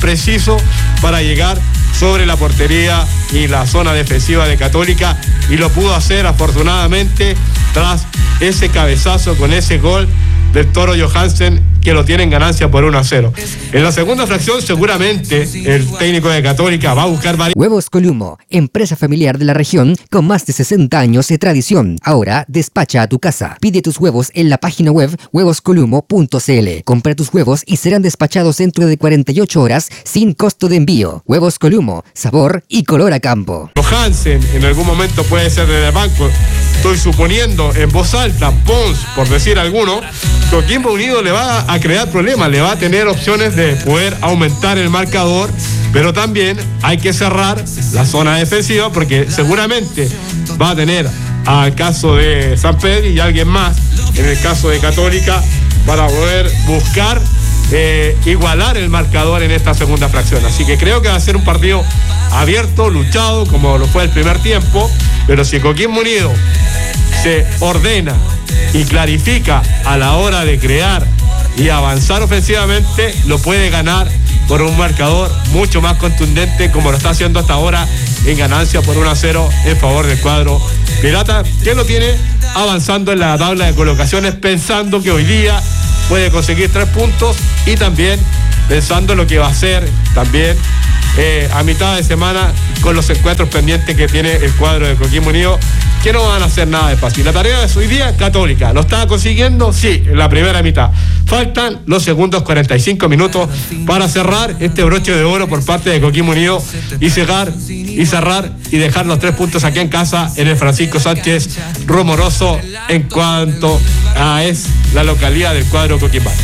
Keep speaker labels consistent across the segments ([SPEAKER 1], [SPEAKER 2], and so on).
[SPEAKER 1] preciso para llegar sobre la portería y la zona defensiva de Católica, y lo pudo hacer afortunadamente tras ese cabezazo con ese gol del Toro Johansen, que lo tiene en ganancia por 1-0. En la segunda fracción seguramente el técnico de Católica va a buscar varios...
[SPEAKER 2] Huevos Columo, empresa familiar de la región con más de 60 años de tradición. Ahora despacha a tu casa. Pide tus huevos en la página web huevoscolumo.cl. Compra tus huevos y serán despachados dentro de 48 horas sin costo de envío. Huevos Columo, sabor y color a campo.
[SPEAKER 1] Johansen en algún momento puede ser desde el banco. Estoy suponiendo en voz alta, Pons, por decir alguno, Coquimbo Unido le va a crear problemas, le va a tener opciones de poder aumentar el marcador, pero también hay que cerrar la zona defensiva porque seguramente va a tener al caso de San Pedro y alguien más en el caso de Católica para poder buscar igualar el marcador en esta segunda fracción. Así que creo que va a ser un partido abierto, luchado, como lo fue el primer tiempo, pero si Coquimbo Unido se ordena y clarifica a la hora de crear y avanzar ofensivamente, lo puede ganar por un marcador mucho más contundente, como lo está haciendo hasta ahora, en ganancia por 1-0 en favor del cuadro pirata, que lo tiene avanzando en la tabla de colocaciones, pensando que hoy día puede conseguir 3 puntos y también pensando en lo que va a hacer también a mitad de semana con los encuentros pendientes que tiene el cuadro de Coquimbo Unido, que no van a hacer nada de fácil. La tarea de hoy día, Católica, ¿lo está consiguiendo? Sí, en la primera mitad. Faltan los segundos 45 minutos para cerrar este broche de oro por parte de Coquimbo Unido y cerrar y dejar los 3 puntos aquí en casa en el Francisco Sánchez Rumoroso en cuanto a es la localidad del cuadro coquimbano.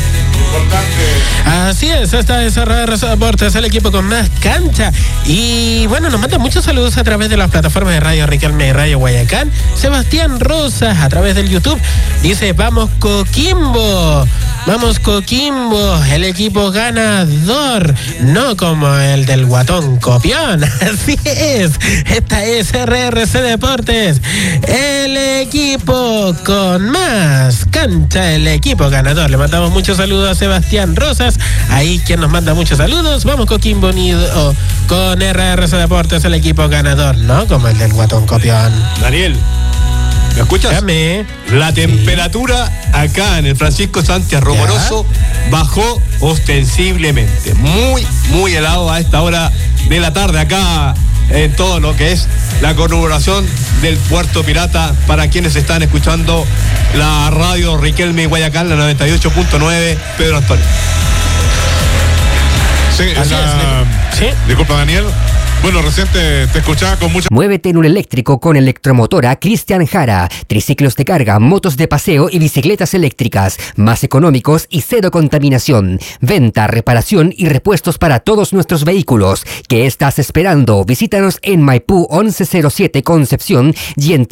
[SPEAKER 3] Así es, esta es RR Deportes, el equipo con más cancha. Y bueno, nos mandan muchos saludos a través de las plataformas de Radio Riquelme y Radio Guayacán. Sebastián Rosas, a través del YouTube, dice: vamos Coquimbo, el equipo ganador, no como el del Guatón Copión. Así es, esta es RRC Deportes, el equipo con más cancha, el equipo ganador. Le mandamos muchos saludos a Sebastián Rosas, ahí quien nos manda muchos saludos. Vamos Coquimbo Unido con RRC Deportes, el equipo ganador, no como el del Guatón Copión.
[SPEAKER 1] Daniel, ¿me escuchas?
[SPEAKER 3] Llame.
[SPEAKER 1] La temperatura acá en el Francisco Sánchez Rumoroso bajó ostensiblemente. Muy, muy helado a esta hora de la tarde acá en todo lo que es la corroboración del Puerto Pirata, para quienes están escuchando la radio Riquelme y Guayacán, la 98.9, Pedro Antonio.
[SPEAKER 4] Sí,
[SPEAKER 3] ¿Sí?
[SPEAKER 4] Disculpa, Daniel. Bueno, recién te escuchaba con mucha...
[SPEAKER 2] Muévete en un eléctrico con Electromotora Cristian Jara. Triciclos de carga, motos de paseo y bicicletas eléctricas. Más económicos y cero contaminación. Venta, reparación y repuestos para todos nuestros vehículos. ¿Qué estás esperando? Visítanos en Maipú 1107 Concepción y en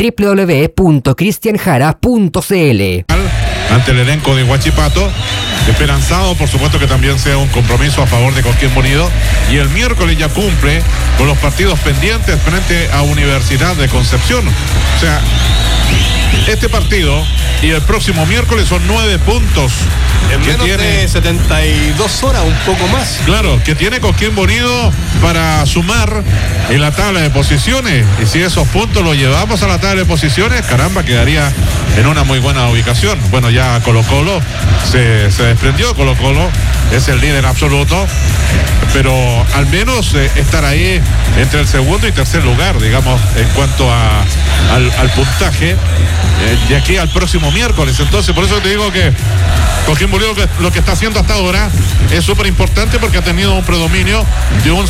[SPEAKER 2] www.cristianjara.cl.
[SPEAKER 4] Ante el elenco de Huachipato, esperanzado por supuesto que también sea un compromiso a favor de Coquimbo Unido, y el miércoles ya cumple con los partidos pendientes frente a Universidad de Concepción. O sea, este partido y el próximo miércoles son 9 puntos.
[SPEAKER 1] En menos de 72 horas, un poco más.
[SPEAKER 4] Claro, que tiene Coquimbo Unido para sumar en la tabla de posiciones. Y si esos puntos los llevamos a la tabla de posiciones, caramba, quedaría en una muy buena ubicación. Bueno, ya Colo-Colo se desprendió. Colo-Colo es el líder absoluto, pero al menos estar ahí entre el segundo y tercer lugar, digamos, en cuanto al puntaje de aquí al próximo miércoles. Entonces, por eso te digo que Coquimbo Unido lo que está haciendo hasta ahora es súper importante, porque ha tenido un predominio de un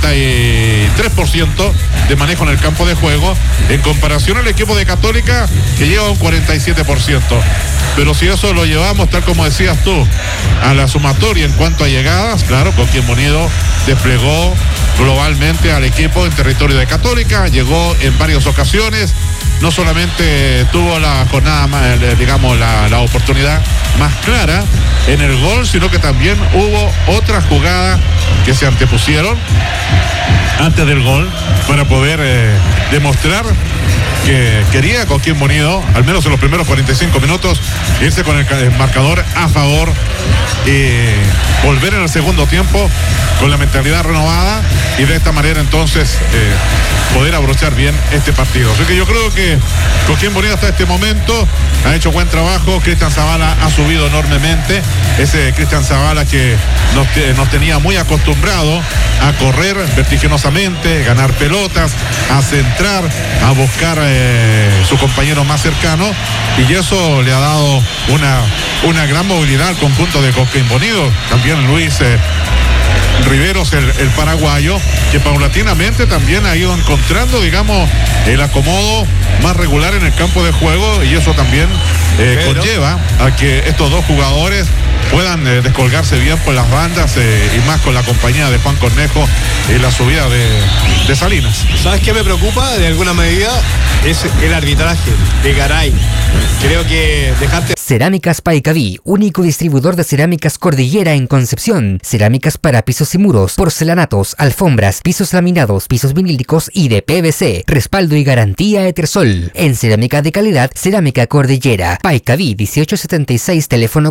[SPEAKER 4] 53% de manejo en el campo de juego, en comparación al equipo de Católica, que lleva un 47%. Pero si eso lo llevamos, tal como decías tú, a la sumatoria en cuanto a llegadas, claro, Coquimbo Unido desplegó globalmente al equipo en territorio de Católica, llegó en varias ocasiones. No solamente tuvo la jornada, digamos, la oportunidad más clara en el gol, sino que también hubo otras jugadas que se antepusieron antes del gol para poder demostrar que quería Coquimbo Unido, al menos en los primeros 45 minutos, irse con el marcador a favor y volver en el segundo tiempo con la mentalidad renovada y de esta manera entonces poder abrochar bien este partido. Así que yo creo que Coquimbo Unido hasta este momento ha hecho buen trabajo. Cristian Zavala ha subido enormemente, ese Cristian Zavala que nos tenía muy acostumbrado a correr vertiginosamente, ganar pelotas, a centrar, a buscar su compañero más cercano, y eso le ha dado una gran movilidad al conjunto de Coquimbo Unido. También Luis Riveros, el paraguayo, que paulatinamente también ha ido encontrando, digamos, el acomodo más regular en el campo de juego, y eso también conlleva a que estos dos jugadores puedan descolgarse bien por las bandas y más con la compañía de Juan Cornejo y la subida de Salinas.
[SPEAKER 1] ¿Sabes qué me preocupa de alguna medida? Es el arbitraje de Garay. Creo que dejarte...
[SPEAKER 2] Cerámicas Paicaví, único distribuidor de cerámicas Cordillera en Concepción. Cerámicas para pisos y muros, porcelanatos, alfombras, pisos laminados, pisos vinílicos y de PVC. Respaldo y garantía Etersol. En cerámica de calidad, Cerámica Cordillera. Paicaví 1876, teléfono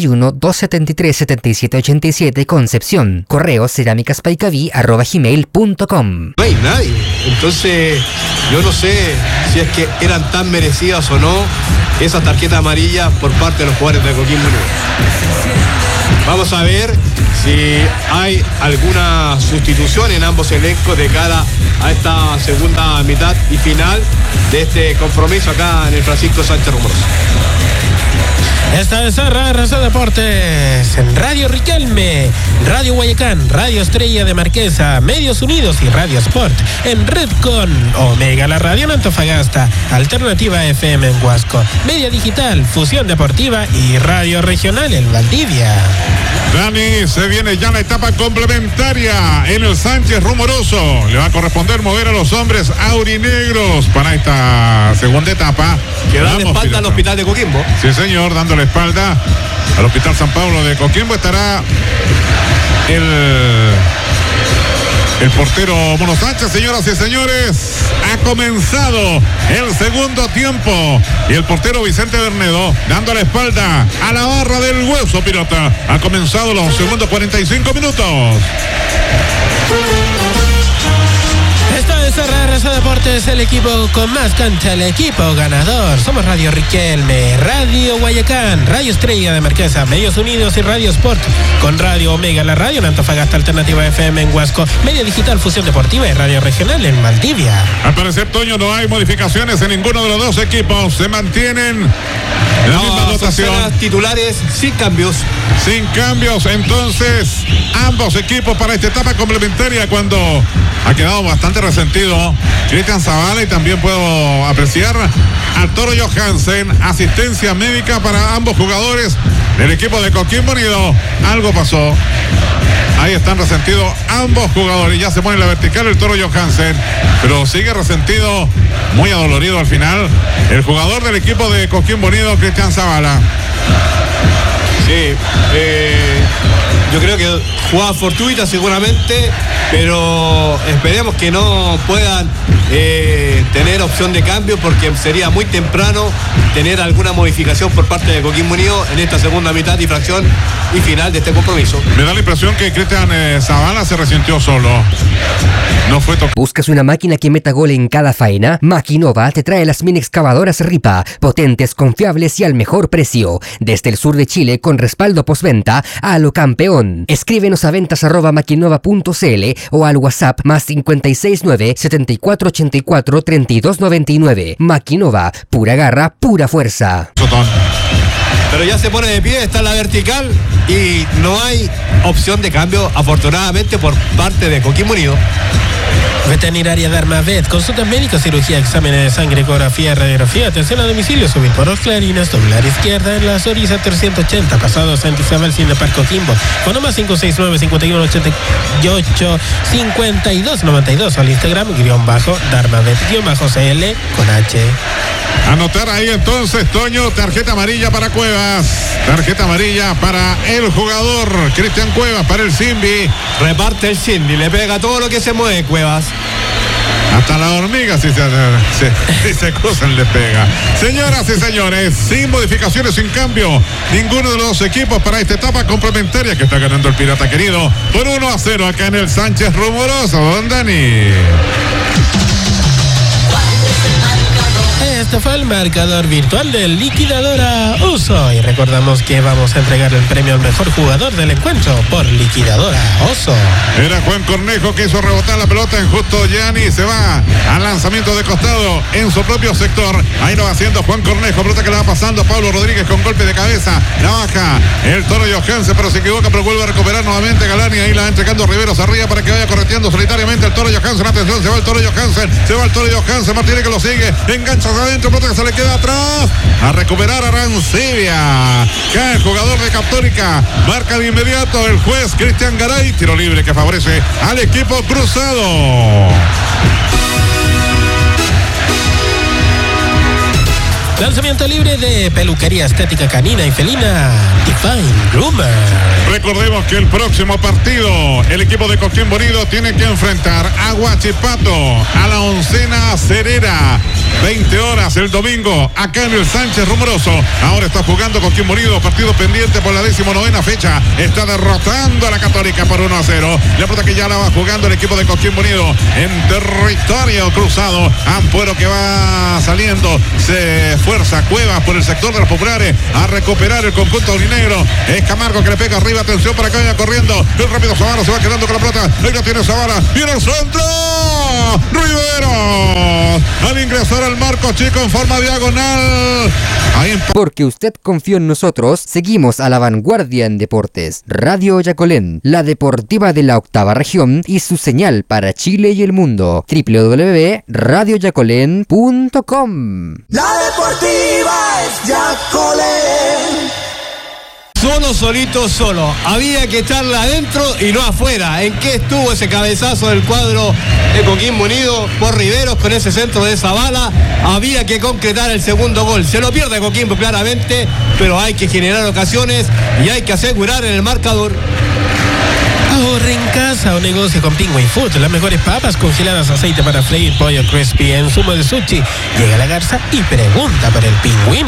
[SPEAKER 2] 41-273-7787, Concepción. Correo cerámicaspaicaví@gmail.com.
[SPEAKER 1] No hay nadie. Entonces, yo no sé si es que eran tan merecidas o no esa tarjeta amarilla por parte de los jugadores de Coquimbo Unido. Vamos a ver si hay alguna sustitución en ambos elencos de cara a esta segunda mitad y final de este compromiso acá en el Francisco Sánchez Rumoroso.
[SPEAKER 3] Esta es Raza Deportes en Radio Riquelme, Radio Guayacán, Radio Estrella de Marquesa, Medios Unidos y Radio Sport en Red con Omega la Radio en Antofagasta, Alternativa FM en Huasco, Media Digital, Fusión Deportiva y Radio Regional en Valdivia.
[SPEAKER 4] Dani, se viene ya la etapa complementaria en el Sánchez Rumoroso. Le va a corresponder mover a los hombres aurinegros para esta segunda etapa.
[SPEAKER 1] Que da la espalda al hospital de Coquimbo.
[SPEAKER 4] Sí, señor, dando la espalda al Hospital San Pablo de Coquimbo estará el portero Mono Sánchez. Señoras y señores, ha comenzado el segundo tiempo y el portero Vicente Bernedo dando la espalda a la barra del Hueso Pirata. Ha comenzado los segundos 45 minutos.
[SPEAKER 3] Esta es Raza Deportes, el equipo con más cancha, el equipo ganador. Somos Radio Riquelme, Radio Guayacán, Radio Estrella de Marquesa, Medios Unidos y Radio Sport. Con Radio Omega la Radio en Antofagasta, Alternativa FM en Huasco, Media Digital, Fusión Deportiva y Radio Regional en Valdivia.
[SPEAKER 4] Al parecer, Toño, no hay modificaciones en ninguno de los dos equipos. Se mantienen la misma dotación.
[SPEAKER 1] Titulares sin cambios.
[SPEAKER 4] Sin cambios, entonces, ambos equipos para esta etapa complementaria, cuando ha quedado bastante resentido Cristian Zavala, y también puedo apreciar al Toro Johansen, asistencia médica para ambos jugadores del equipo de Coquimbo Unido. Algo pasó. Ahí están resentidos ambos jugadores. Ya se pone en la vertical el Toro Johansen, pero sigue resentido, muy adolorido al final, el jugador del equipo de Coquimbo Unido, Cristian Zavala.
[SPEAKER 1] Sí, yo creo que jugada fortuita seguramente, pero esperemos que no puedan tener opción de cambio, porque sería muy temprano tener alguna modificación por parte de Coquimbo Unido en esta segunda mitad y fracción y final de este compromiso.
[SPEAKER 4] Me da la impresión que Cristian Zavala se resintió solo. No fue tocado.
[SPEAKER 2] ¿Buscas una máquina que meta gol en cada faena? Maquinova te trae las mini excavadoras Ripa, potentes, confiables y al mejor precio. Desde el sur de Chile, con respaldo postventa a lo campeón. Escríbenos a ventas@maquinova.cl o al WhatsApp +569 7484 3299. Maquinova, pura garra, pura fuerza.
[SPEAKER 1] Pero ya se pone de pie, está en la vertical y no hay opción de cambio, afortunadamente, por parte de Coquimbo Unido.
[SPEAKER 3] Veterinaria Darmavet, consultas médicas, cirugía, exámenes de sangre, ecografía, radiografía, atención a domicilio, subir por los Clarinas, doblar izquierda en la Soriza 380, pasado Santa Isabel, Cine Parque Coquimbo, con nomás 569-5188-5292, al Instagram, _Darmavet-CL con H.
[SPEAKER 4] Anotar ahí entonces, Toño, tarjeta amarilla para Cuevas, tarjeta amarilla para el jugador Cristian Cuevas, para el Simbi.
[SPEAKER 1] Reparte el Simbi, le pega todo lo que se mueve Cuevas.
[SPEAKER 4] Hasta la hormiga si se cruzan le pega. Señoras y señores, sin modificaciones, sin cambio, ninguno de los equipos para esta etapa complementaria que está ganando el Pirata querido por 1-0 acá en el Sánchez Rumoroso. Don Dani.
[SPEAKER 3] Este fue el marcador virtual del Liquidadora Oso y recordamos que vamos a entregar el premio al mejor jugador del encuentro por Liquidadora Oso.
[SPEAKER 4] Era Juan Cornejo que hizo rebotar la pelota en justo Gianni, se va al lanzamiento de costado en su propio sector, ahí lo va haciendo Juan Cornejo, pelota que le va pasando a Pablo Rodríguez con golpe de cabeza, la baja el Toro Johansen, pero se equivoca, pero vuelve a recuperar nuevamente Galani, ahí la va entregando Riveros arriba para que vaya correteando solitariamente el Toro Johansen, atención, se va el Toro Johansen, Martínez que lo sigue, engancha adentro, pelota que se le queda atrás, a recuperar a Arancibia, cae el jugador de Católica, marca de inmediato el juez Cristian Garay, tiro libre que favorece al equipo cruzado.
[SPEAKER 3] Lanzamiento libre de peluquería estética canina y felina Divine Groomer.
[SPEAKER 4] Recordemos que el próximo partido el equipo de Coquimbo Unido tiene que enfrentar a Huachipato, a la Oncena Cerera, 20 horas el domingo acá en el Sánchez Rumoroso. Ahora está jugando Coquimbo Unido, partido pendiente por la 19ª fecha, está derrotando a la Católica por 1-0. La pelota que ya la va jugando el equipo de Coquimbo Unido en territorio cruzado. Ampuero que va saliendo, se fuerza Cuevas por el sector de los populares a recuperar el conjunto aurinegro. Es Camargo que le pega arriba, atención para que vaya corriendo el rápido Zavala, se va quedando con la pelota, ahí la tiene Zavala, viene el centro, Riveros al ingresar al marco chico en forma diagonal.
[SPEAKER 2] Porque usted confió en nosotros, seguimos a la vanguardia en deportes. Radio Yacolén, la deportiva de la octava región y su señal para Chile y el mundo. www.radioyacolén.com.
[SPEAKER 5] La deportiva es Yacolén.
[SPEAKER 1] Solo. Había que echarla adentro y no afuera. ¿En qué estuvo ese cabezazo del cuadro de Coquimbo Unido por Riveros con ese centro de Zavala? Había que concretar el segundo gol. Se lo pierde Coquimbo claramente, pero hay que generar ocasiones y hay que asegurar en el marcador.
[SPEAKER 3] Ahorre en casa o negocie con Penguin Food, las mejores papas congeladas, aceite para freír, pollo crispy, zumo de sushi. Llega la garza y pregunta por el pingüino.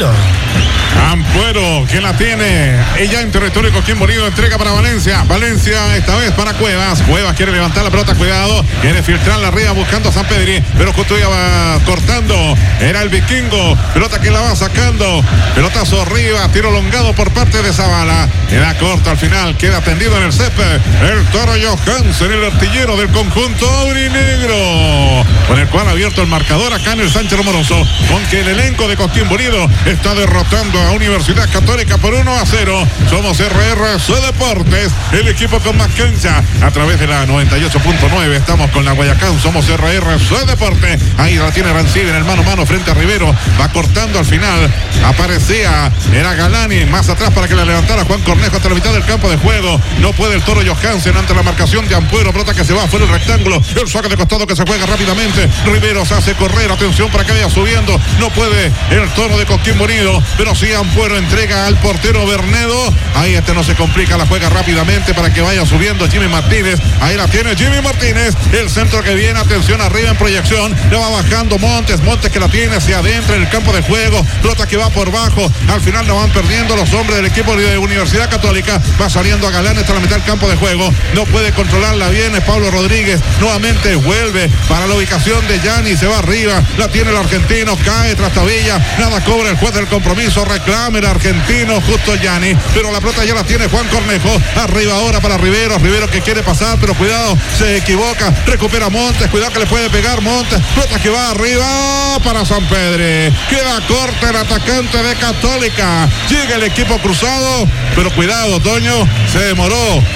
[SPEAKER 4] Ampuero, que la tiene ella en territorio Coquimbo Unido, entrega para Valencia esta vez para Cuevas quiere levantar la pelota, cuidado, quiere filtrarla arriba buscando a San Pedri, pero justo ya va cortando, era el vikingo, pelota que la va sacando, pelotazo arriba, tiro elongado por parte de Zavala, queda corto al final, queda tendido en el césped el Toro Johansen, el artillero del conjunto aurinegro, con el cual ha abierto el marcador acá en el Sánchez Rumoroso, con que el elenco de Coquimbo Unido está derrotando a Universidad Católica por 1-0. Somos RRC Deportes, el equipo con más cancha, a través de la 98.9. Estamos con la Guayacán, somos RRC Deportes. Ahí la tiene Rancibe en el mano a mano frente a Rivero, va cortando al final, aparecía, era Galani, más atrás para que la levantara Juan Cornejo hasta la mitad del campo de juego. No puede el Toro Johansen ante la marcación de Ampuero, pelota que se va fuera el rectángulo, el saque de costado que se juega rápidamente. Riveros hace correr, atención para que vaya subiendo, no puede el Toro de Coquimbo Unido, pero sí Ampuero entrega al portero Bernedo, ahí no se complica, la juega rápidamente para que vaya subiendo Jimmy Martínez, ahí la tiene Jimmy Martínez, el centro que viene, atención arriba en proyección, le va bajando Montes que la tiene hacia adentro en el campo de juego, pelota que va por bajo, al final la van perdiendo los hombres del equipo de Universidad Católica, va saliendo a Galán hasta la mitad del campo de juego, no puede controlarla bien, es Pablo Rodríguez, nuevamente vuelve para la ubicación de Gianni, se va arriba, la tiene el argentino, cae tras tabilla, nada cobra el juez del compromiso, reclama el argentino justo Gianni, pero la pelota ya la tiene Juan Cornejo, arriba ahora para Rivero que quiere pasar, pero cuidado, se equivoca, recupera Montes, cuidado que le puede pegar Montes, pelota que va arriba para San Pedri, queda corta el atacante de Católica, llega el equipo cruzado, pero cuidado Toño, se demoró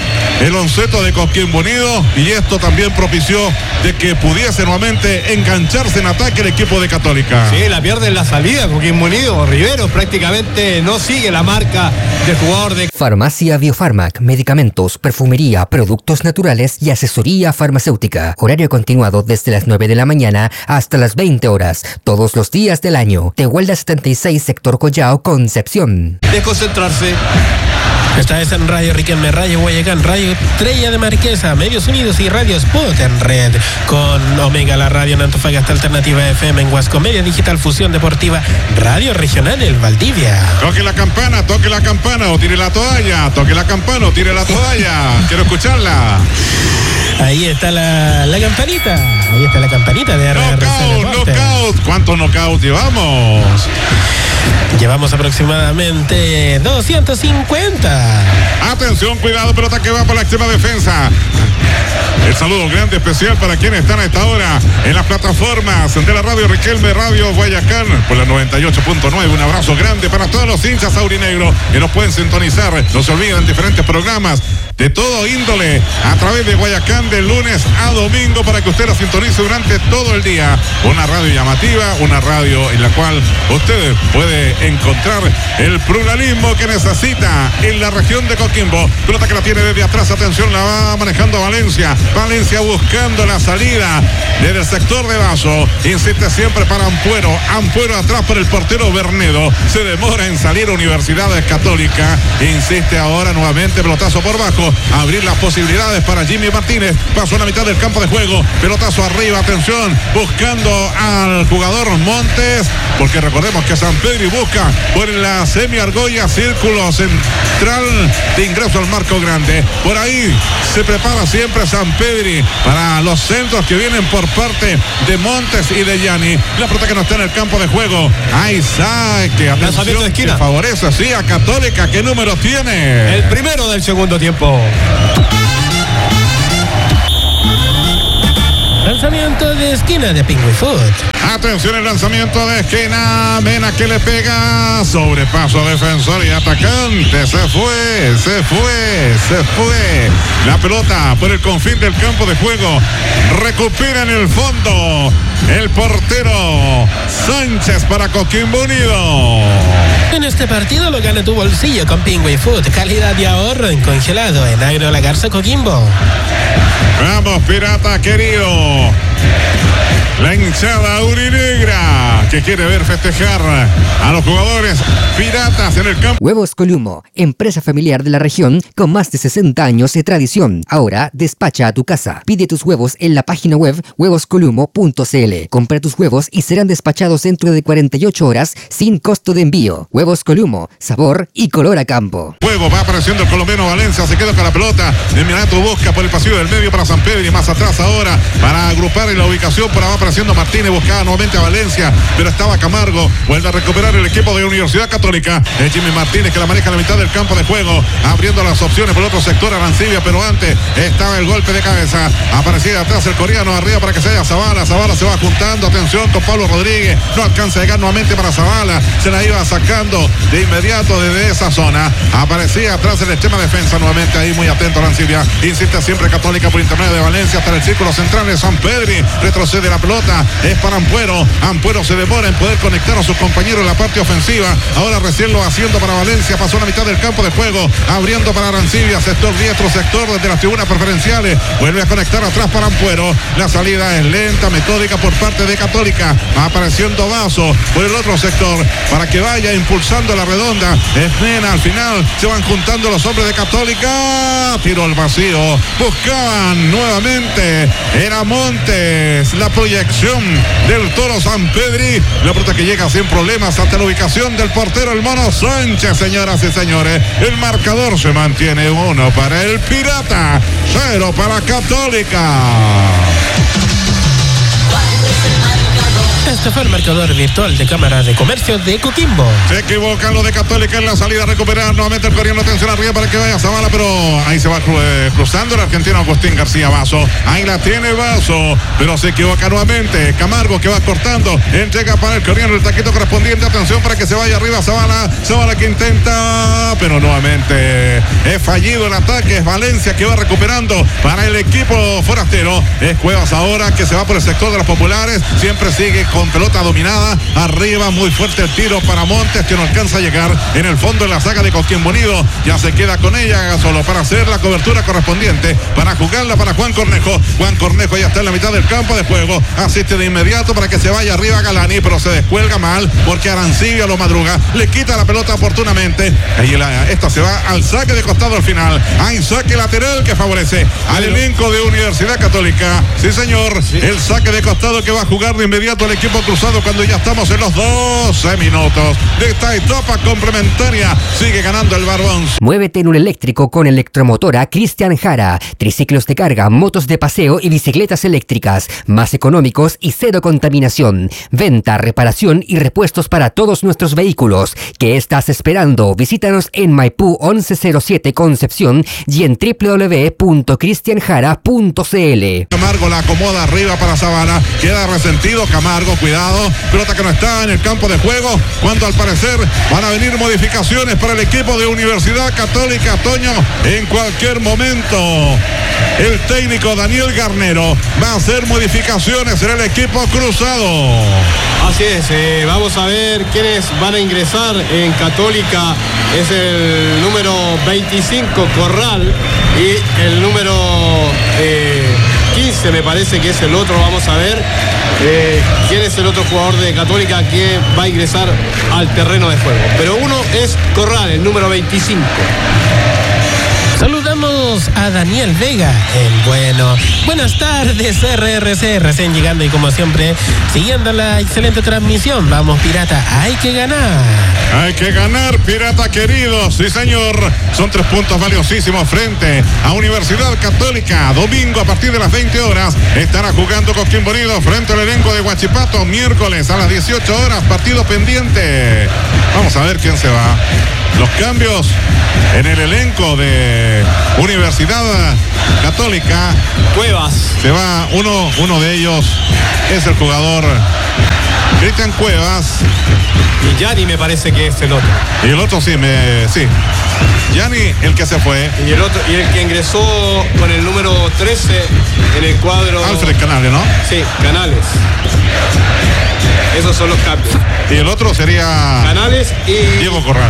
[SPEAKER 4] el onceto de Coquimbo Unido y esto también propició de que pudiese nuevamente engancharse en ataque el equipo de Católica.
[SPEAKER 1] Sí, la pierde en la salida Coquimbo Unido, Rivero prácticamente no sigue la marca del jugador de
[SPEAKER 2] Farmacia Biofarmac, medicamentos, perfumería, productos naturales y asesoría farmacéutica. Horario continuado desde las 9 de la mañana hasta las 20 horas, todos los días del año. Tehuelda 76, sector Collao, Concepción.
[SPEAKER 1] desconcentrarse.
[SPEAKER 3] Esta es en Radio Riquelme, Radio Guayacán, Radio Estrella de Marquesa, Medios Unidos y Radio Spot en red. Con Omega, la radio en Antofagasta, Alternativa FM en Huasco, Media Digital, Fusión Deportiva, Radio Regional en Valdivia.
[SPEAKER 4] Toque la campana o tire la toalla. Toque la campana o tire la toalla. Quiero escucharla.
[SPEAKER 3] Ahí está la campanita. Ahí está la campanita de RRC.
[SPEAKER 4] Knockout. ¿Cuántos knockouts llevamos?
[SPEAKER 3] Llevamos aproximadamente 250.
[SPEAKER 4] Atención, cuidado, pelota que va por la extrema defensa. El saludo grande especial para quienes están a esta hora en las plataformas de la Radio Riquelme, Radio Guayacán, por la 98.9. Un abrazo grande para todos los hinchas aurinegros que nos pueden sintonizar. No se olviden, diferentes programas de todo índole a través de Guayacán de lunes a domingo para que usted la sintonice durante todo el día. Una radio llamativa, una radio en la cual usted puede encontrar el pluralismo que necesita en la región de Coquimbo. Pelota que la tiene desde atrás, atención, la va manejando Valencia. Valencia buscando la salida desde el sector de Vaso. Insiste siempre para Ampuero. Ampuero atrás por el portero Bernedo. Se demora en salir Universidad Católica. Insiste ahora nuevamente, pelotazo por bajo. Abrir las posibilidades para Jimmy Martínez. Pasó a la mitad del campo de juego. Pelotazo arriba, atención. Buscando al jugador Montes. Porque recordemos que San Pedro busca por la semi-argolla, círculo central de ingreso al marco grande. Por ahí se prepara siempre San Pedri para los centros que vienen por parte de Montes y de Yanni. La pelota que no está en el campo de juego. Ahí saque, atención, de esquina. Que favorece así a Católica. ¿Qué número tiene?
[SPEAKER 1] El primero del segundo tiempo.
[SPEAKER 3] Lanzamiento de esquina de Pingüi Foot.
[SPEAKER 4] Atención, el lanzamiento de esquina. Mena que le pega. Sobrepaso defensor y atacante. Se fue. La pelota por el confín del campo de juego. Recupera en el fondo el portero Sánchez para Coquimbo Unido.
[SPEAKER 3] En este partido lo gana tu bolsillo con Pingüi Food. Calidad y ahorro en congelado en Agro La Garza, Coquimbo.
[SPEAKER 4] Vamos, Pirata querido. La hinchada aurinegra que quiere ver festejar a los jugadores piratas en el campo.
[SPEAKER 2] Huevos Columo, empresa familiar de la región con más de 60 años de tradición. Ahora despacha a tu casa. Pide tus huevos en la página web huevoscolumo.cl. Compra tus huevos y serán despachados dentro de 48 horas sin costo de envío. Huevos Columo, sabor y color a campo.
[SPEAKER 4] Juego, va apareciendo el colombiano Valencia, se queda con la pelota. De inmediato busca por el pasillo del medio para San Pedro y más atrás ahora para agrupar en la ubicación. Por ahora apareciendo Martínez, buscaba nuevamente a Valencia, pero estaba Camargo. Vuelve a recuperar el equipo de Universidad Católica. Es Jimmy Martínez que la maneja a la mitad del campo de juego, abriendo las opciones por el otro sector Arancibia, pero antes estaba el golpe de cabeza. Aparecía atrás el coreano, arriba para que se vaya Zavala. Zavala se va juntando, atención con Pablo Rodríguez. No alcanza a llegar nuevamente para Zavala. Se la iba sacando de inmediato desde esa zona. Aparecía atrás el extrema defensa nuevamente ahí, muy atento Arancibia. Insiste siempre Católica por intermedio de Valencia hasta el círculo central de San Pedri. Retrocede la pelota, es para Ampuero. Ampuero se demora en poder conectar a sus compañeros en la parte ofensiva. Ahora recién lo haciendo para Valencia. Pasó a la mitad del campo de juego, abriendo para Arancibia, sector diestro, sector desde las tribunas preferenciales. Vuelve a conectar atrás para Ampuero. La salida es lenta, metódica por parte de Católica. Apareciendo Vaso por el otro sector para que vaya impulsando la redonda. Es Mena, al final se van juntando los hombres de Católica. Tiro al vacío. Buscaban nuevamente. Era Montes. La proyección del Toro San Pedri. La pelota que llega sin problemas hasta la ubicación del portero, el Mono Sánchez, señoras y señores. El marcador se mantiene 1 para el Pirata, 0 para Católica.
[SPEAKER 3] Este fue el marcador virtual de Cámara de Comercio de Coquimbo.
[SPEAKER 4] Se equivocan los de Católica en la salida a recuperar nuevamente el corriendo, atención arriba para que vaya Zavala, pero ahí se va cruzando el argentino Agustín García Vaso. Ahí la tiene Vaso, pero se equivoca nuevamente. Camargo que va cortando, entrega para el corriendo el taquito correspondiente, atención para que se vaya arriba Zavala. Zavala que intenta, pero nuevamente es fallido el ataque. Es Valencia que va recuperando para el equipo forastero. Es Cuevas ahora que se va por el sector de los populares, siempre sigue con pelota dominada, arriba muy fuerte el tiro para Montes, que no alcanza a llegar en el fondo de la saga de Coquimbo Unido, ya se queda con ella solo para hacer la cobertura correspondiente, para jugarla para Juan Cornejo ya está en la mitad del campo de juego, asiste de inmediato para que se vaya arriba Galani, pero se descuelga mal porque Arancibia lo madruga, le quita la pelota oportunamente, y esta se va al saque de costado al final, hay saque lateral que favorece al elenco de Universidad Católica, sí señor, el saque de costado que va a jugar de inmediato el equipo cruzado cuando ya estamos en los 12 minutos de esta etapa complementaria, sigue ganando el Barbón.
[SPEAKER 2] Muévete en un eléctrico con Electromotora Cristian Jara, triciclos de carga, motos de paseo y bicicletas eléctricas, más económicos y cero contaminación, venta, reparación y repuestos para todos nuestros vehículos. ¿Qué estás esperando? Visítanos en Maipú 1107 Concepción y en www.cristianjara.cl.
[SPEAKER 4] Camargo la acomoda arriba para Zavala, queda resentido Camargo, cuidado, pelota que no está en el campo de juego, cuando al parecer van a venir modificaciones para el equipo de Universidad Católica. Toño, en cualquier momento el técnico Daniel Garnero va a hacer modificaciones en el equipo cruzado.
[SPEAKER 1] Así es, vamos a ver quiénes van a ingresar en Católica. Es el número 25 Corral y el número 15 me parece que es el otro. Vamos a ver quién es el otro jugador de Católica que va a ingresar al terreno de juego. Pero uno es Corral, el número 25.
[SPEAKER 3] Saludamos a Daniel Vega, el bueno. Buenas tardes, RRC, recién llegando y como siempre, siguiendo la excelente transmisión. Vamos, Pirata, hay que ganar.
[SPEAKER 4] Hay que ganar, Pirata querido, sí señor. Son 3 puntos valiosísimos frente a Universidad Católica. Domingo a partir de las 20 horas estará jugando Coquimbo Unido frente al elenco de Huachipato. Miércoles a las 18 horas, partido pendiente. Vamos a ver quién se va. Los cambios en el elenco de Universidad Católica.
[SPEAKER 1] Cuevas.
[SPEAKER 4] Se va uno de ellos, es el jugador Cristian Cuevas.
[SPEAKER 1] Y Yanni me parece que es el otro.
[SPEAKER 4] Y el otro sí. Yanni, el que se fue.
[SPEAKER 1] Y el que ingresó con el número 13 en el cuadro.
[SPEAKER 4] Alfred Canales, ¿no?
[SPEAKER 1] Sí, Canales. Esos son los cambios.
[SPEAKER 4] Y el otro sería
[SPEAKER 1] Canales y
[SPEAKER 4] Diego Corral.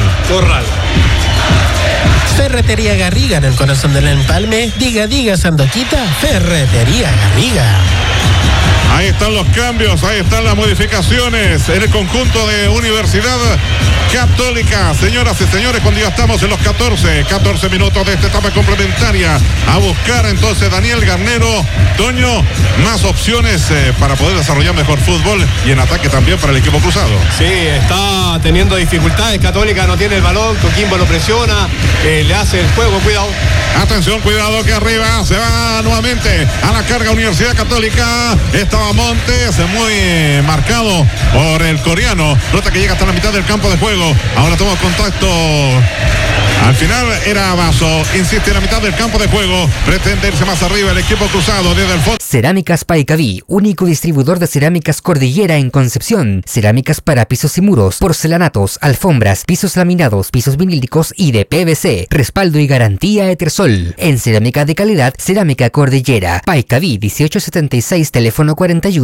[SPEAKER 3] Ferretería Garriga en el corazón del empalme. Diga, Sandoquita. Ferretería Garriga.
[SPEAKER 4] Ahí están los cambios, ahí están las modificaciones en el conjunto de Universidad Católica. Señoras y señores, cuando ya estamos en los 14 minutos de esta etapa complementaria, a buscar entonces Daniel Garnero, Toño, más opciones para poder desarrollar mejor fútbol y en ataque también para el equipo cruzado.
[SPEAKER 1] Sí, está teniendo dificultades. Católica no tiene el balón, Coquimbo lo presiona, le hace el juego, cuidado.
[SPEAKER 4] Atención, cuidado que arriba se va nuevamente a la carga Universidad Católica. Estaba Montes muy marcado por el coreano. Nota que llega hasta la mitad del campo de juego. Ahora toma contacto. Al final era Vaso. Insiste en la mitad del campo de juego. Pretende irse más arriba el equipo cruzado desde el fondo.
[SPEAKER 2] Cerámicas Paicaví, único distribuidor de cerámicas Cordillera en Concepción. Cerámicas para pisos y muros, porcelanatos, alfombras, pisos laminados, pisos vinílicos y de PVC. Respaldo y garantía Etersol. En cerámica de calidad, Cerámica Cordillera. Paicaví 1876, teléfono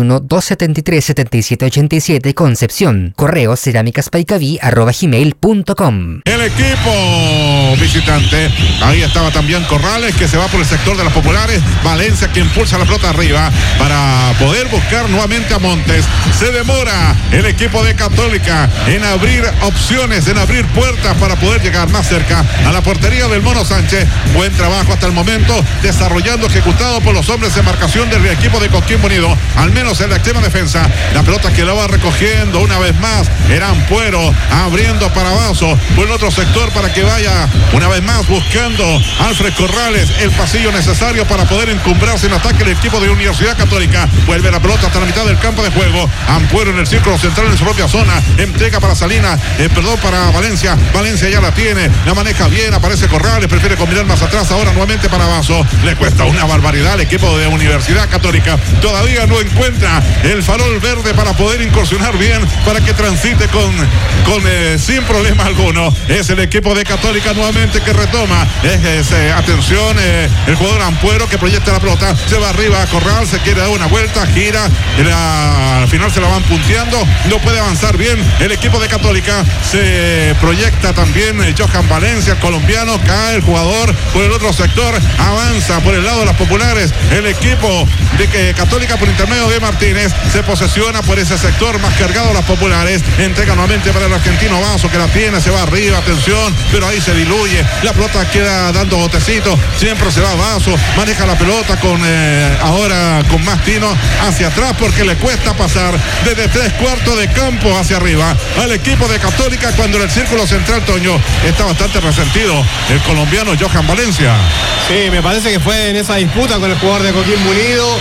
[SPEAKER 2] 41-273-7787, Concepción. Correo cerámicaspaicaví@gmail.com.
[SPEAKER 4] El equipo visitante. Ahí estaba también Corrales, que se va por el sector de las populares. Valencia, que impulsa la pelota arriba para poder buscar nuevamente a Montes. Se demora el equipo de Católica en abrir opciones, en abrir puertas para poder llegar más cerca a la portería del Mono Sánchez. Buen trabajo hasta el momento, desarrollando, ejecutado por los hombres de marcación del equipo de Coquimbo Unido, al menos en la extrema defensa. La pelota que la va recogiendo una vez más era Ampuero, abriendo para Vaso por el otro sector para que vaya una vez más buscando Alfred Corrales el pasillo necesario para poder encumbrarse en ataque el equipo de Universidad Católica. Vuelve la pelota hasta la mitad del campo de juego. Ampuero en el círculo central en su propia zona. Entrega para para Valencia. Valencia ya la tiene. La maneja bien. Aparece Corrales. Prefiere combinar más atrás. Ahora nuevamente para Vaso. Le cuesta una barbaridad al equipo de Universidad Católica. Todavía no encuentra el farol verde para poder incursionar bien, para que transite sin problema alguno. Es el equipo de Católica Católica nuevamente que retoma. Atención, el jugador Ampuero que proyecta la pelota, se va arriba a Corral, se quiere dar una vuelta, gira, al final se la van punteando, no puede avanzar bien el equipo de Católica. Se proyecta también Johan Valencia, el colombiano, cae el jugador por el otro sector, avanza por el lado de las populares. El equipo de Católica por intermedio de Martínez se posesiona por ese sector más cargado de las populares. Entrega nuevamente para el argentino Vaso que la tiene, se va arriba, atención, pero ahí se diluye. La pelota queda dando botecitos, siempre se va Vaso, maneja la pelota ahora con más tino hacia atrás porque le cuesta pasar desde 3/4 de campo hacia arriba al equipo de Católica cuando en el círculo central, Toño, está bastante resentido el colombiano Johan Valencia.
[SPEAKER 1] Sí, me parece que fue en esa disputa con el jugador de Coquimbo Unido.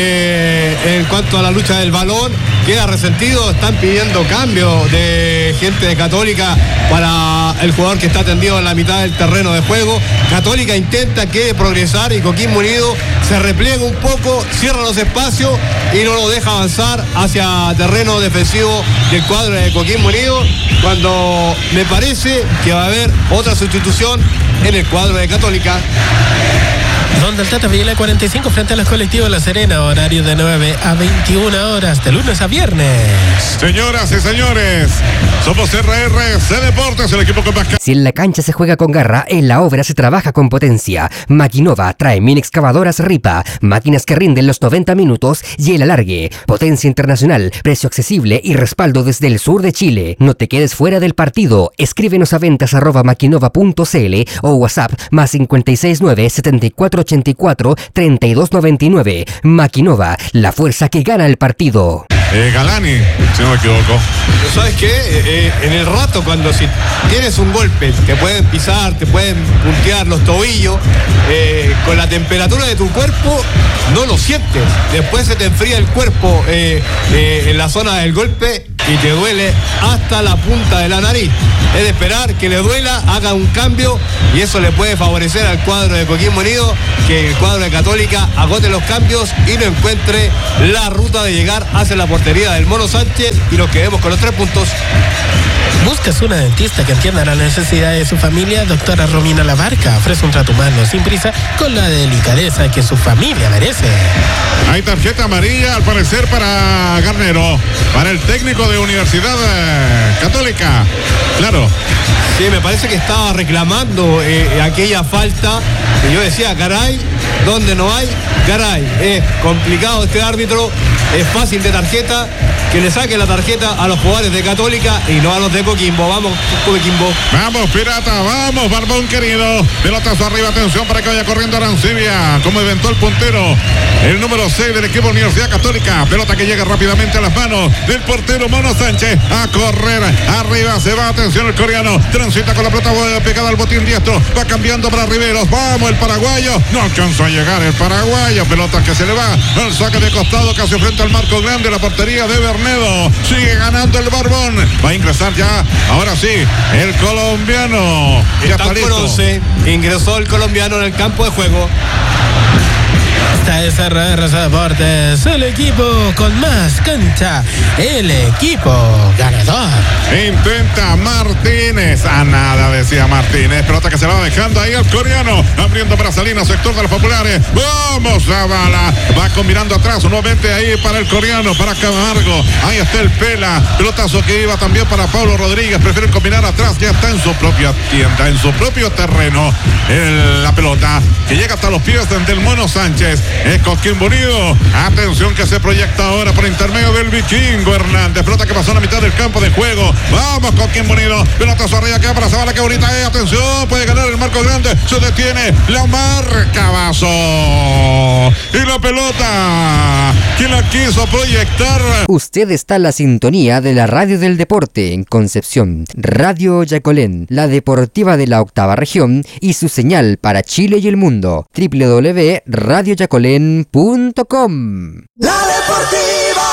[SPEAKER 1] En cuanto a la lucha del balón, queda resentido. Están pidiendo cambio de gente de Católica para el jugador que está tendido en la mitad del terreno de juego. Católica intenta que progresar y Coquimbo Unido se repliega un poco, cierra los espacios y no lo deja avanzar hacia terreno defensivo del cuadro de Coquimbo Unido, cuando me parece que va a haber otra sustitución en el cuadro de Católica.
[SPEAKER 3] Donde el Tata Villa 45 frente a los colectivos La Serena, horario de 9 a 21 horas, de lunes a viernes.
[SPEAKER 4] Señoras y señores, somos RRC Deportes, el equipo con más...
[SPEAKER 2] Si en la cancha se juega con garra, en la obra se trabaja con potencia. Maquinova trae mini excavadoras Ripa, máquinas que rinden los 90 minutos y el alargue. Potencia internacional, precio accesible y respaldo desde el sur de Chile. No te quedes fuera del partido. Escríbenos a ventas@maquinova.cl o WhatsApp +569 7484 3299. Maquinova, la fuerza que gana el partido.
[SPEAKER 4] Galani, si no me equivoco.
[SPEAKER 1] ¿Sabes qué? En el rato, cuando si tienes un golpe, te pueden pisar, te pueden puntear los tobillos, con la temperatura de tu cuerpo no lo sientes. Después se te enfría el cuerpo en la zona del golpe y te duele hasta la punta de la nariz. Es de esperar que le duela, haga un cambio y eso le puede favorecer al cuadro de Coquimbo Unido, que el cuadro de Católica agote los cambios y no encuentre la ruta de llegar hacia la portería del Mono Sánchez y nos quedemos con los 3 puntos.
[SPEAKER 3] ¿Buscas una dentista que entienda las necesidades de su familia? Doctora Romina Labarca ofrece un trato humano sin prisa con la delicadeza que su familia merece.
[SPEAKER 4] Hay tarjeta amarilla al parecer para Garnero, para el técnico de Universidad Católica. Claro.
[SPEAKER 1] Sí, me parece que estaba reclamando aquella falta y yo decía, caray, ¿dónde no hay? Caray, es complicado este árbitro, es fácil de tarjeta, que le saque la tarjeta a los jugadores de Católica y no a los de Coquimbo. Vamos, Coquimbo.
[SPEAKER 4] Vamos, Pirata, vamos, Barbón querido. Pelotazo arriba, atención para que vaya corriendo Arancibia, como eventual puntero, el número 6 del equipo Universidad Católica. Pelota que llega rápidamente a las manos del portero Mono Sánchez, a correr, arriba se va, atención el coreano, transita con la pelota pegada al botín diestro, va cambiando para Riveros, vamos el paraguayo, no alcanzó a llegar el paraguayo, pelota que se le va, el saque de costado casi frente al marco grande, la portería de Bernedo, sigue ganando el Barbón, va a ingresar ya, ahora sí, el colombiano, ya está listo.
[SPEAKER 1] 11, ingresó el colombiano en el campo de juego.
[SPEAKER 3] Esta es RRC Deportes, el equipo con más cancha, el equipo ganador.
[SPEAKER 4] Intenta Martínez, a nada decía Martínez, pelota que se la va dejando ahí al coreano, abriendo para Salinas, sector de los populares, vamos a bala, va combinando atrás, nuevamente ahí para el coreano, para Camargo, ahí está el Pela, pelotazo que iba también para Pablo Rodríguez, prefieren combinar atrás, ya está en su propia tienda, en su propio terreno, la pelota que llega hasta los pies del Mono Sánchez. Es Coquimbo Unido, atención que se proyecta ahora por intermedio del Vikingo Hernández, pelota que pasó a la mitad del campo de juego, vamos Coquimbo Unido, pelotazo arriba que va para Zavala, que bonita es, atención, puede ganar el marco grande, se detiene, la marca Vaso, y la pelota, ¿quién la quiso proyectar?
[SPEAKER 2] Usted está en la sintonía de la radio del deporte en Concepción, Radio Yacolén, la deportiva de la octava región y su señal para Chile y el mundo, www.radioyacolén.com.
[SPEAKER 5] La Deportiva.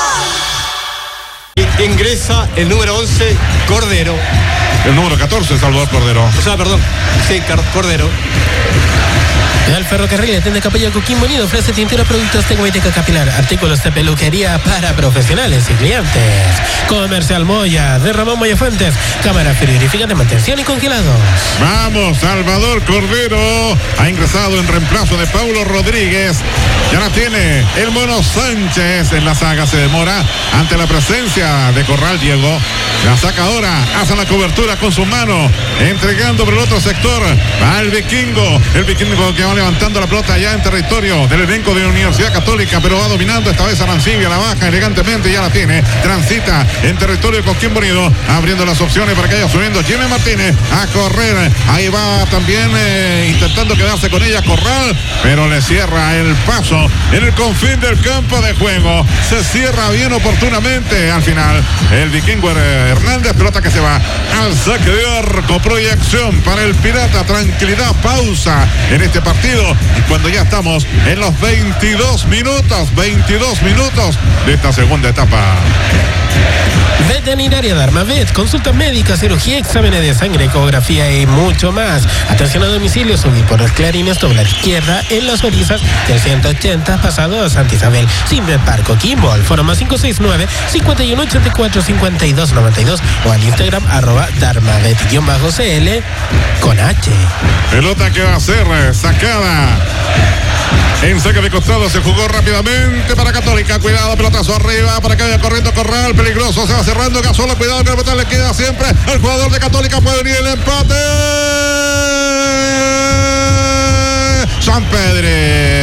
[SPEAKER 1] Ingresa el número 11, Cordero.
[SPEAKER 4] El número 14, Salvador Cordero.
[SPEAKER 1] O sea, perdón, sí, Cordero.
[SPEAKER 3] El ferrocarril atiende Capilla Coquimbo Unido, ofrece tintura, productos de cosmética capilar, artículos de peluquería para profesionales y clientes. Comercial Moya, de Ramón Moya Fuentes, cámara frigorífica de mantención y congelados.
[SPEAKER 4] Vamos, Salvador Cordero ha ingresado en reemplazo de Paulo Rodríguez. Ya la tiene el Mono Sánchez en la saga, se demora ante la presencia de Corral. Diego la saca ahora, hace la cobertura con su mano, entregando por el otro sector al Vikingo. El Vikingo que va levantando la pelota ya en territorio del elenco de la Universidad Católica, pero va dominando esta vez Arancibia, la baja elegantemente, ya la tiene, transita en territorio de Coquimbo Unido, abriendo las opciones para que vaya subiendo Jimmy Martínez a correr. Ahí va también intentando quedarse con ella Corral, pero le cierra el paso en el confín del campo de juego. Se cierra bien oportunamente al final el Vikingo Hernández, pelota que se va al saque de arco, proyección para el Pirata, tranquilidad, pausa en este partido, y cuando ya estamos en los 22 minutos de esta segunda etapa.
[SPEAKER 3] Veterinaria Darmavet, consulta médica, cirugía, exámenes de sangre, ecografía y mucho más. Atención a domicilio, subir por los Clarines, doble a la izquierda, en Las Orizas, del 180, pasado a Santa Isabel. Simple Parco Quimbo, al foro más 569-5184-5292 o al Instagram @Darmavet_CL con H.
[SPEAKER 4] Pelota que va a ser sacada. En saque de costado se jugó rápidamente para Católica. Cuidado, pelotazo arriba para que vaya corriendo Corral. Peligroso, se va cerrando Gasola. Cuidado que la pelota le queda siempre al jugador de Católica. Puede venir el empate. Sampedri.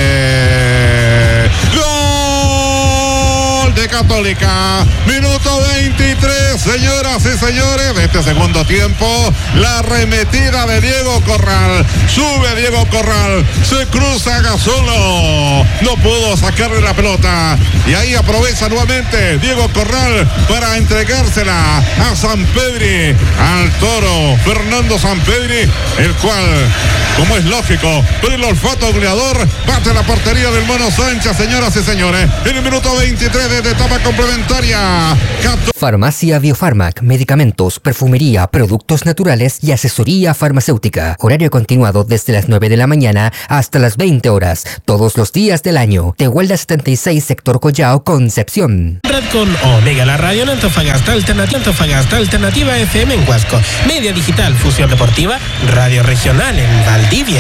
[SPEAKER 4] Gol de Católica. Minuto 23, señoras y señores, de este segundo tiempo. La arremetida de Diego Corral. Sube Diego Corral. Se cruza Gasolo. No pudo sacarle la pelota. Y ahí aprovecha nuevamente Diego Corral para entregársela a Sampedri. Al toro Fernando Sampedri, el cual, como es lógico, por el olfato goleador, bate la portería del Mono Sánchez, señoras y señores. En el minuto 23 de etapa complementaria.
[SPEAKER 2] Farmacia Biofarmac, medicamentos, perfumería, productos naturales y asesoría farmacéutica. Horario continuado desde las 9 de la mañana hasta las 20 horas, todos los días del año. Tehuelda 76, sector Collao, Concepción.
[SPEAKER 3] Red con Omega, la radio en Antofagasta, Alternativa FM en Huasco. Media Digital, Fusión Deportiva, Radio Regional en Valdivia.